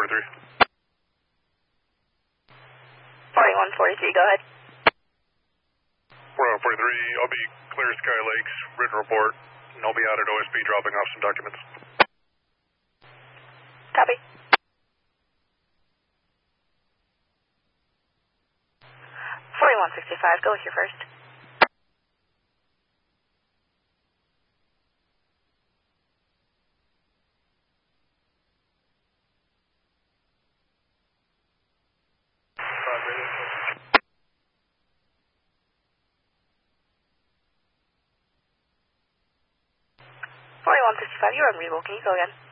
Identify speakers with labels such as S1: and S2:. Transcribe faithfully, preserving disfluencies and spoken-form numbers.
S1: forty-three.
S2: forty-one forty-three, go ahead.
S1: forty-one forty-three, I'll be Clear Sky Lakes, written report, and I'll be out at O S B dropping off some documents.
S2: Copy. forty-one sixty-five, go with your first. forty-one sixty-five, you're on Regal. Can you go again?